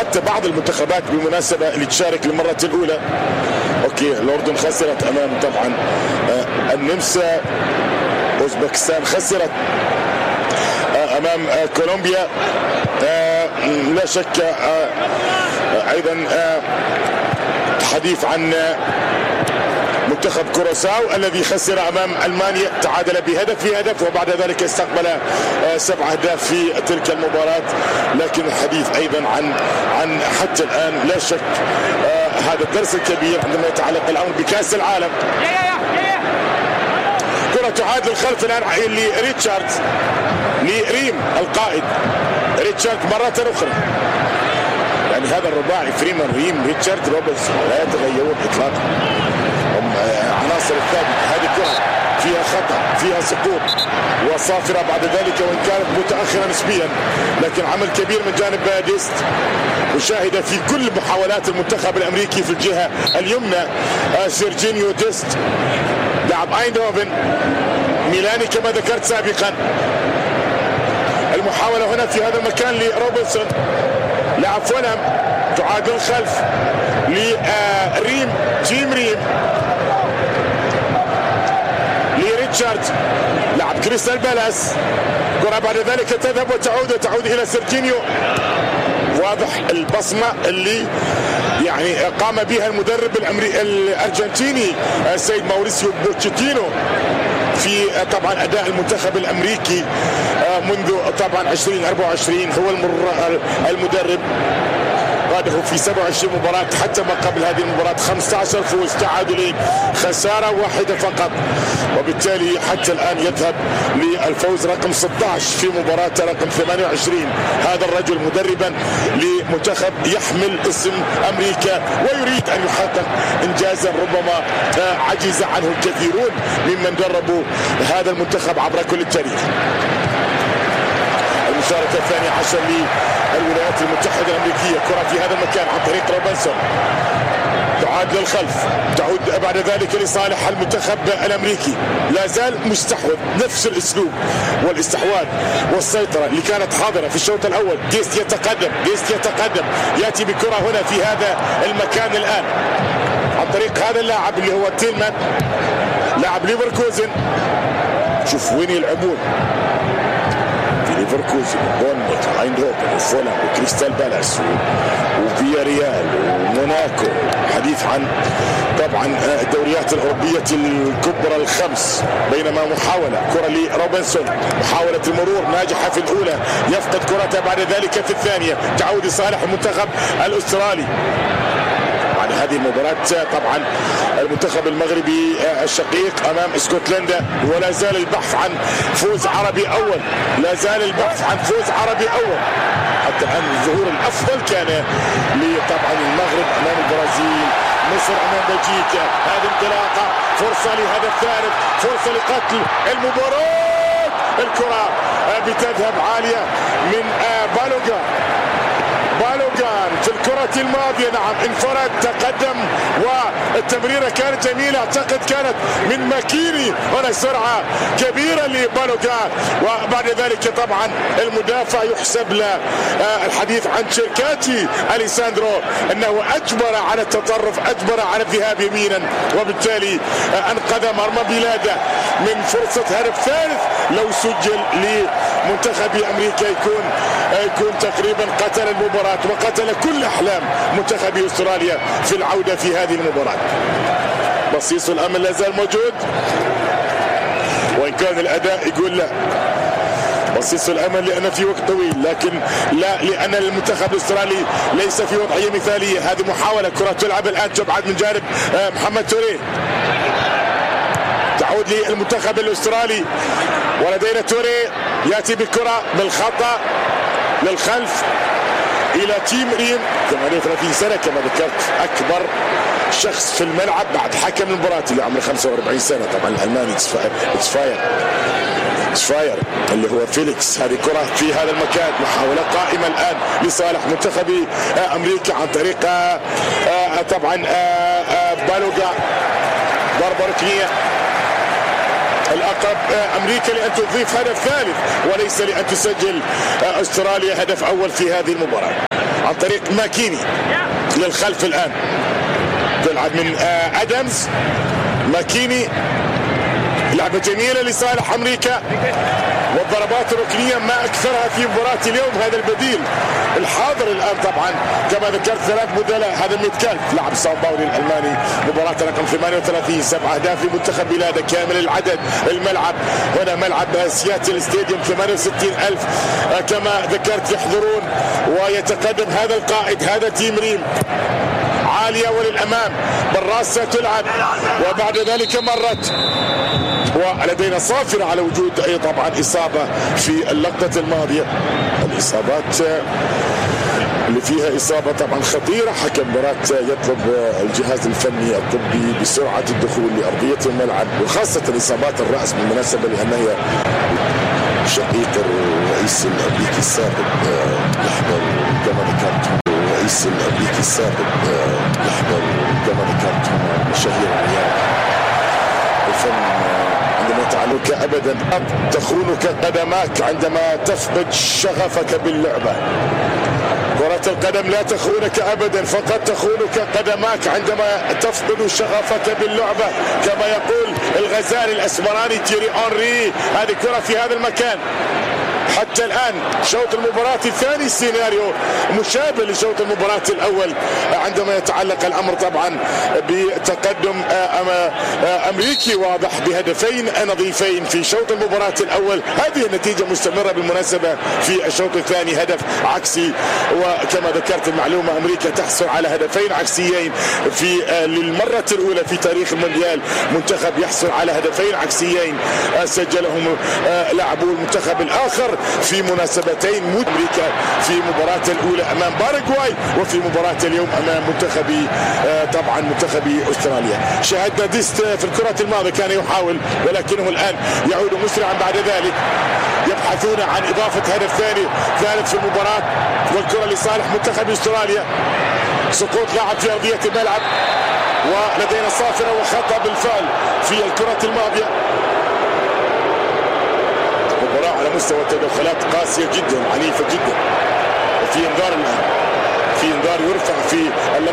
حتى بعض المنتخبات بالمناسبة اللي تشارك للمرة الأولى. اوكي الأردن خسرت امام طبعا النمسا، اوزبكستان خسرت امام كولومبيا، لا شك ايضا حديث عن منتخب كوراساو الذي خسر امام المانيا، تعادل بهدف في هدف، وبعد ذلك استقبل 7 أهداف في تلك المباراة. لكن الحديث ايضا عن حتى الان لا شك هذا الدرس الكبير عندما يتعلق الامر بكاس العالم. كرة تعاد للخلف الان لريتشارد، لريم القائد ريتشارد مرة اخرى. يعني هذا الرباعي فريمان ريم ريتشارد روبرتس لا يتغيرون اطلاقا، هم عناصر الثابته. هذه كرة فيها خطأ، فيها سقوط وصافرة بعد ذلك وان كانت متأخرة نسبيا، لكن عمل كبير من جانب ديست. وشاهد في كل محاولات المنتخب الامريكي في الجهة اليمنى سيرجينيو ديست لاعب ايندهوفن ميلاني كما ذكرت سابقا. المحاولة هنا في هذا المكان لروبرتسون لاعب فولهام، تعاد الخلف لريم جيم ريم لريتشارد لاعب كريستال بالاس. كرة بعد ذلك تذهب وتعود الى سيرجينيو. واضح البصمة اللي يعني قام بها المدرب الارجنتيني السيد ماوريسيو بوتشيتينو في طبعا اداء المنتخب الامريكي منذ طبعا 2024. هو المدرب قاده في 27 مباراة، حتى ما قبل هذه المباراة 15 فوز، تعادلين، خسارة واحدة فقط، وبالتالي حتى الآن يذهب للفوز رقم 16 في مباراة رقم 28. هذا الرجل مدربا لمنتخب يحمل اسم أمريكا ويريد أن يحقق إنجازا ربما عجز عنه الكثيرون ممن دربوا هذا المنتخب عبر كل التاريخ. المشاركة 12 للولايات المتحدة الأمريكية. كرة في هذا المكان عن طريق روبنسون، تعاد للخلف، تعود بعد ذلك لصالح المنتخب الأمريكي. لا زال مستحوذ، نفس الأسلوب والاستحواذ والسيطرة اللي كانت حاضرة في الشوط الأول. ديست يتقدم، يأتي بكرة هنا في هذا المكان الآن عن طريق هذا اللاعب اللي هو تيلمان لاعب ليفركوزن. شوف وين يلعبون، ليفركوزن وبورنموث وايندهوفن وفولهام وكريستال بالاس وفياريال وموناكو. حديث عن طبعا الدوريات الأوروبية الكبرى الخمس. بينما محاولة كرة لروبنسون، محاولة المرور ناجحة في الأولى، يفقد كرته بعد ذلك في الثانية، تعود لصالح المنتخب الأسترالي. بعد هذه المباراة طبعا المنتخب المغربي الشقيق امام اسكتلندا، ولا زال البحث عن فوز عربي اول، لا زال البحث عن فوز عربي اول. حتى الان الظهور الافضل كان لطبعا المغرب امام البرازيل، مصر امام بلجيكا. هذه انطلاقه، فرصه لهدف ثالث، فرصه لقتل المباراة. الكرة بتذهب عالية من بالوغان في الكرة الماضية. نعم انفرد، تقدم، والتمريرة كانت جميلة، اعتقد كانت من ماكيني. هنا سرعة كبيرة لبالوغان، وبعد ذلك طبعا المدافع يحسب له الحديث عن شيركاتي اليساندرو انه اجبر على التطرف، اجبر على الذهاب يمينا، وبالتالي انقذ مرمى بلاده من فرصة هدف ثالث. لو سجل لمنتخب امريكا يكون تقريبا قتل المباراة وقتل كل احلام منتخب استراليا في العودة في هذه المباراة. بصيص الامل لا زال موجود، وان كان الاداء يقول لا. بصيص الامل لان في وقت طويل، لكن لا، لان المنتخب الاسترالي ليس في وضعية مثالية. هذه محاولة، كرة تلعب الان، تبعد من جانب محمد توريه، تعود للمنتخب الاسترالي، ولدينا توريه ياتي بالكرة بالخطأ للخلف الى تيم ريم 38 سنة كما ذكرت، اكبر شخص في الملعب بعد حكم المباراة اللي عمره 45 سنة. طبعا الالماني سفاير اللي هو فيليكس. هذه كرة في هذا المكان، محاولة قائمة الان لصالح منتخب امريكا عن طريق طبعا بالوغا، ضربة ركنية. الأقرب أمريكا لأن تضيف هدف ثالث وليس لأن تسجل أستراليا هدف أول في هذه المباراة. عن طريق ماكيني للخلف الآن، تلعب من أدمز. ماكيني لعبة جميلة لصالح أمريكا، والضربات الركنية ما أكثرها في مباراة اليوم. هذا البديل الحاضر الآن طبعا كما ذكرت 3 بدلاء. هذا ميتكالف لاعب ساو باولي الألماني، مباراة رقم 38، 7 أهداف لمنتخب بلاده كامل العدد. الملعب هنا ملعب سياتل ستاديوم، 68,000 كما ذكرت يحضرون. ويتقدم هذا القائد، هذا تيم ريم، عالية وللأمام، بالراسة تلعب وبعد ذلك مرت. ولدينا صافرة على وجود أي طبعا إصابة في اللقطة الماضية. الإصابات اللي فيها إصابة طبعا خطيرة. حكم المباراة يطلب الجهاز الفني الطبي بسرعة الدخول لأرضية الملعب، وخاصة إصابات الرأس بالمناسبة لأن هي شقيق الرئيس الأمريكي السابق يحضر كما ذكرت. الرئيس الأمريكي السابق يحضر كما ذكرت مشاهير الرياض الفن. عندما تعلق أبدا تخونك قدماك عندما تفقد شغفك باللعبة. كرة القدم لا تخونك أبدا، فقط تخونك قدماك عندما تفقد شغفك باللعبة. كما يقول الغزالي الأسمراني تيري أونري، هذه كرة في هذا المكان. حتى الآن شوط المباراة الثاني سيناريو مشابه لشوط المباراة الأول، عندما يتعلق الأمر طبعا بتقدم أمريكي واضح بهدفين نظيفين في شوط المباراة الأول. هذه النتيجة مستمرة بالمناسبة في الشوط الثاني، هدف عكسي. وكما ذكرت المعلومة، أمريكا تحصل على هدفين عكسيين في للمرة الأولى في تاريخ المونديال. منتخب يحصل على هدفين عكسيين سجلهم لاعبو المنتخب الآخر في مناسبتين. أمريكا في مباراة الأولى أمام باراغواي، وفي مباراة اليوم أمام طبعا منتخب أستراليا. شاهدنا ديست في الكرة الماضية كان يحاول، ولكنه الآن يعود مسرعا بعد ذلك. يبحثون عن إضافة هدف ثالث في المباراة، والكرة لصالح منتخب أستراليا. سقوط لاعب في أرضية الملعب، ولدينا صافرة وخطأ بالفعل في الكرة الماضية. مباراة على مستوى التدخلات قاسية جدا، عنيفة جدا. وفي انذار الآن، في انذار يرفع في